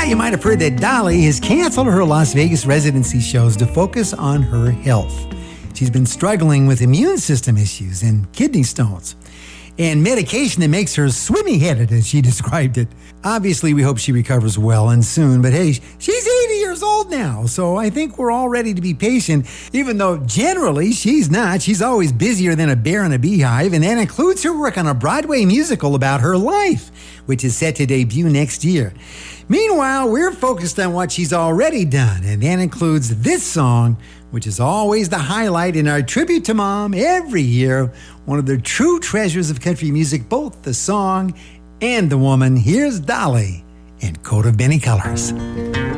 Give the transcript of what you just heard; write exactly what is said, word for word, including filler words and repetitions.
you might have heard that Dolly has canceled her Las Vegas residency shows to focus on her health. She's been struggling with immune system issues and kidney stones, and medication that makes her swimmy-headed, as she described it. Obviously, we hope she recovers well and soon, but hey, she's eighty years old now, so I think we're all ready to be patient, even though generally she's not. She's always busier than a bear in a beehive, and that includes her work on a Broadway musical about her life, which is set to debut next year. Meanwhile, we're focused on what she's already done, and that includes this song, which is always the highlight in our tribute to Mom every year, one of the true treasures of country music, both the song and the woman. Here's Dolly and Coat of Many Colors.